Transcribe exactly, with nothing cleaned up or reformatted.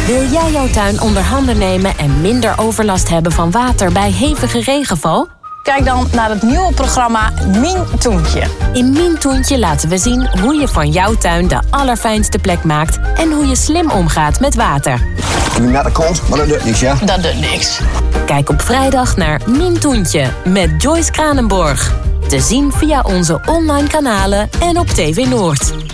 Wil jij jouw tuin onder handen nemen en minder overlast hebben van water bij hevige regenval? Kijk dan naar het nieuwe programma Mien Toentje. In Mien Toentje laten we zien hoe je van jouw tuin de allerfijnste plek maakt en hoe je slim omgaat met water. Ik ben naar de kont, maar dat doet niks, ja? Dat doet niks. Kijk op vrijdag naar Mien Toentje met Joyce Kranenborg. Te zien via onze online kanalen en op T V Noord.